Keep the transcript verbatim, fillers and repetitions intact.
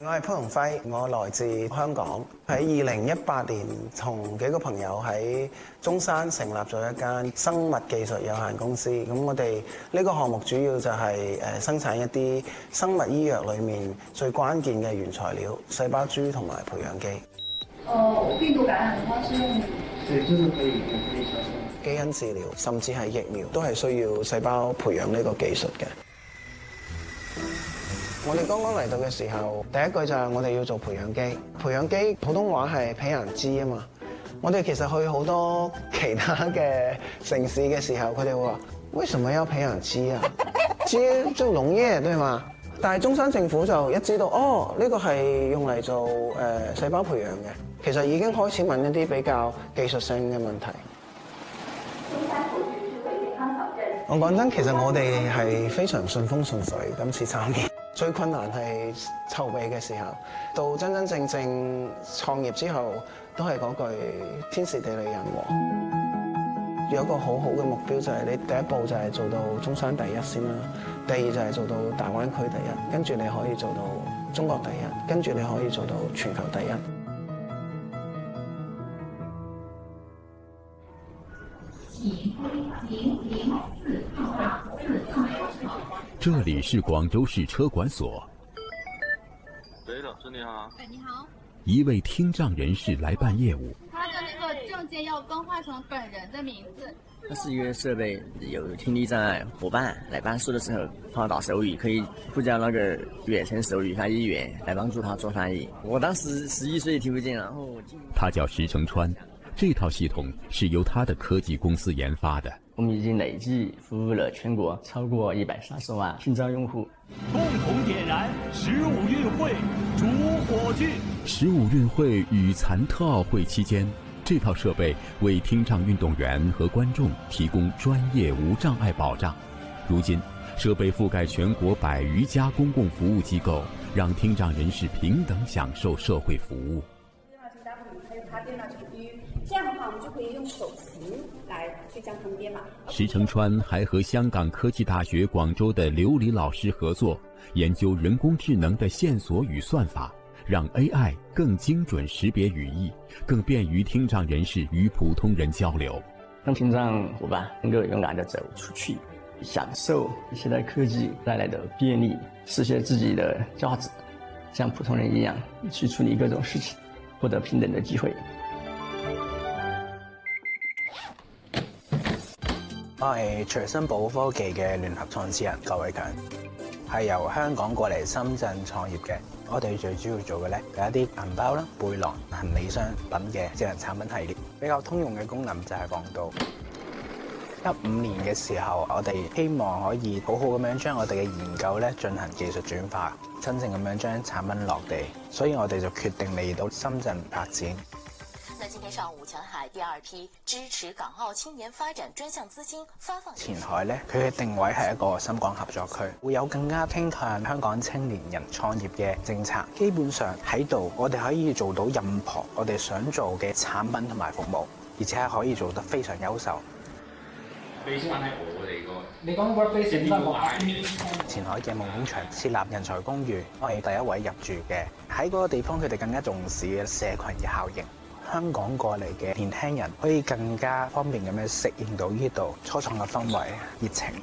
我係潘鴻輝，我來自香港。喺二零一八年，同幾個朋友喺中山成立咗一間生物技術有限公司。咁我哋呢個項目主要就係誒生產一啲生物醫藥裡面最關鍵嘅原材料——細胞株同埋培養基。 哦，病毒感染的話是用？ 對，就是可以可以基因治療，甚至係疫苗，都係需要細胞培養呢個技術嘅。我哋剛剛嚟到嘅時候，第一句就係我哋要做培養基。培養基普通話係培養基啊嘛。我哋其實去好多其他嘅城市嘅時候，佢哋會話：為什麼要培養基啊？基就農業對嘛？但係中山政府就一知道，哦，呢個係用嚟做誒細胞培養嘅，其實已經開始問一啲比較技術性嘅問題。我講真，其實我哋係非常順風順水，今次參與。最困難係籌備嘅時候，到真真正正創業之後，都係嗰句天時地利人和。有一個好好嘅目標就係你第一步就係做到中山第一先啦，第二就係做到大灣區第一，跟住你可以做到中國第一，跟住你可以做到全球第一。 这里是廣州市車管所。 喂，老師你好。 哎，你好。 一位聽障人士來辦業務。 他的那個證件要更換成本人的名字。 它是一個設備，有聽力障礙夥伴來辦事的時候，幫他打手語，可以呼叫那個遠程手語翻譯員來幫助他做翻譯。我當時十一歲聽不見，然後他叫石成川，這套系統是由他的科技公司研發的。 我們已經累計服務了全國超過一百三十萬聽障用戶。 共同點燃十五運會主火炬。 十五運會與殘特奧會期間，這套設備為聽障運動員和觀眾提供專業無障礙保障。如今，設備覆蓋全國百餘家公共服務機構，讓聽障人士平等享受社會服務。 這樣的話，我們就可以用手型來去將它們編碼。 石成川還和香港科技大學廣州的劉黎老師合作，研究人工智能的線索與算法，讓 A I 更精準識別語義，更便於聽障人士與普通人交流。 讓聽障夥伴能夠勇敢地走出去，享受現代科技帶來的便利，實現自己的價值，像普通人一樣去處理各種事情，獲得平等的機會。 我係隨身保科技嘅聯合創始人郭偉強，係由香港過嚟深圳創業嘅。我哋最主要做嘅咧有一啲銀包啦、背囊、行李箱等嘅智能產品系列。比較通用嘅功能就係防盜。一五年嘅時候，我哋希望可以好好咁樣將我哋嘅研究咧進行技術轉化，真正咁樣將產品落地。所以我哋就決定嚟到深圳發展。 那今天上午，前海第二批支持港澳青年發展專項資金發放。前海咧，佢嘅定位係一個深港合作區，會有更加傾向香港青年人創業嘅政策。基本上喺度，我哋可以做到任何我哋想做嘅產品同埋服務，而且係可以做得非常優秀。 base 翻喺我哋個， 你講 workbase 翻學前海嘅夢工場設立人才公寓，我係第一位入住嘅。喺嗰個地方，佢哋更加重視嘅社群嘅效應。香港過嚟嘅年輕人可以更加方便咁樣適應到呢度初創嘅氛圍、熱情。